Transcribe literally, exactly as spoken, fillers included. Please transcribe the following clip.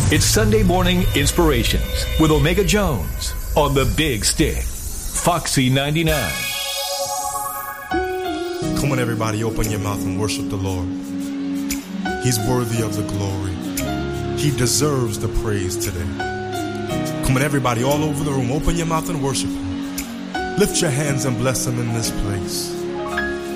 It's Sunday Morning Inspirations with Omega Jones on the Big Stick, Foxy ninety-nine. Come on, everybody, open your mouth and worship the Lord. He's worthy of the glory. He deserves the praise today. Come on, everybody, all over the room, open your mouth and worship Him. Lift your hands and bless Him in this place.